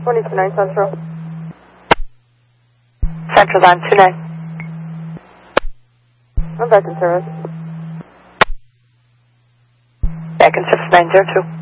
22-9 Central. Central on 29. I'm back in service. Back in 6902.